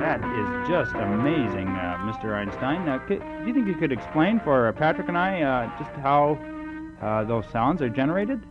That is just amazing, Mr. Einstein. Do you think you could explain for Patrick and I just how those sounds are generated?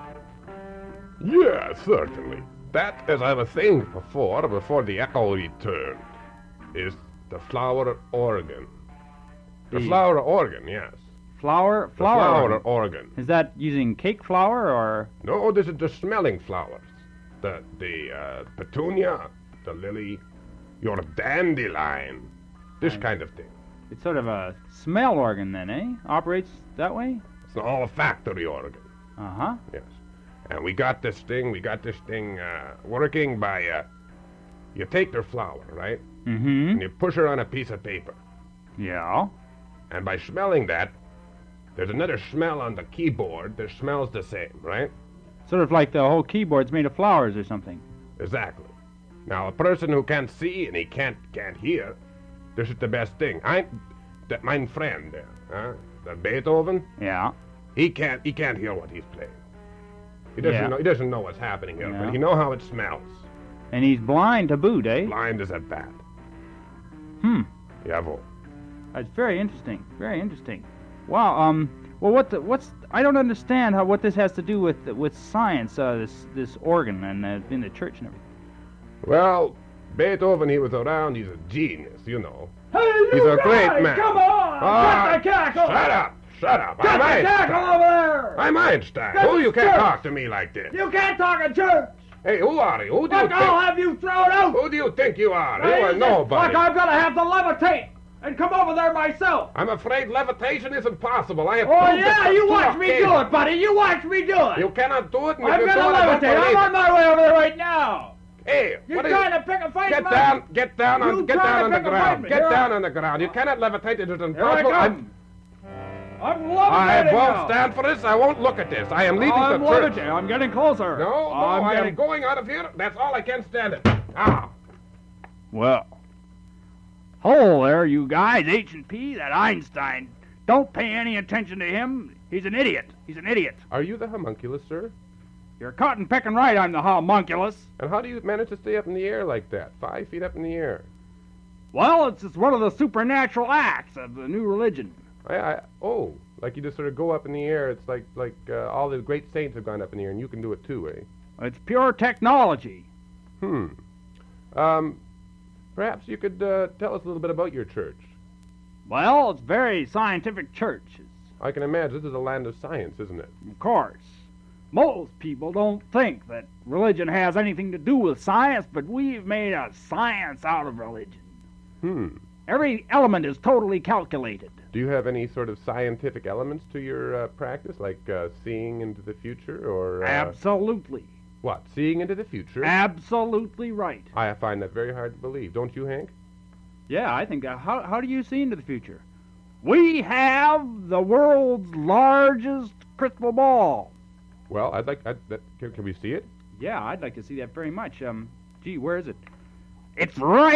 Yeah, certainly. That, as I was saying before the echo returned, is the flower organ. The flower organ, yes. Flower organ. Is that using cake flour or? No, this is the smelling flowers. The petunia, the lily, your dandelion, this kind of thing. It's sort of a smell organ then, eh? Operates that way? It's an olfactory organ. Uh-huh. Yes. And we got this thing working by, you take their flower, right? Mm-hmm. And you push her on a piece of paper. Yeah. And by smelling that, there's another smell on the keyboard that smells the same, right? Sort of like the whole keyboard's made of flowers or something. Exactly. Now, a person who can't see and he can't hear, this is the best thing. My friend there, the Beethoven. Yeah. He can't hear what he's playing. He doesn't know what's happening here, Yeah. but he knows how it smells. And he's blind to boot, eh? Blind as a bat. Jawohl. That's very interesting. Very interesting. Wow. Well, I don't understand what this has to do with science. This organ and in the church and everything. Well, Beethoven, he was around. He's a genius, you know. Hey, He's a great man. Come on! Get the cackle! Shut up! Get the cackle over there! I'm Einstein. Get Who you the can't church. talk to me like this? You can't talk in church! Hey, who are you? Who do you Look, I'll think? have you thrown out! Who do you think you are? You Hey, are nobody. Look, I'm gonna have to levitate and come over there myself! I'm afraid levitation isn't possible. I have Oh, proved yeah, it you on watch two me do occasions. it, buddy! You watch me do it! You cannot do it, and I'm if you gonna do it, I don't levitate! I'm believe on it. my way over there right now! Hey, You're what trying is... to pick a fight, Get man. down on the trying ground. to pick a fight, man. Get Here down I- on the ground. You cannot levitate. It is Here I impossible. come! I'm I levitating won't now. stand for this. I won't look at this. I am leaving I'm the church. levitating. I'm getting closer. No, I am going out of here. That's all I can stand it. Ah. Well. Hello there, you guys. H&P, that Einstein. Don't pay any attention to him. He's an idiot. He's an idiot. Are you the homunculus, sir? You're cotton pecking right, I'm the homunculus. And how do you manage to stay up in the air like that? 5 feet up in the air. Well, it's just one of the supernatural acts of the new religion. Like you just sort of go up in the air. It's like all the great saints have gone up in the air, and you can do it too, eh? It's pure technology. Perhaps you could tell us a little bit about your church. Well, it's very scientific church. I can imagine this is a land of science, isn't it? Of course. Most people don't think that religion has anything to do with science, but we've made a science out of religion. Every element is totally calculated. Do you have any sort of scientific elements to your practice, like seeing into the future, or... Absolutely. What, seeing into the future? Absolutely right. I find that very hard to believe. Don't you, Hank? Yeah, I think that. How do you see into the future? We have the world's largest crystal ball. Well, can we see it? Yeah, I'd like to see that very much. Gee, where is it? It's right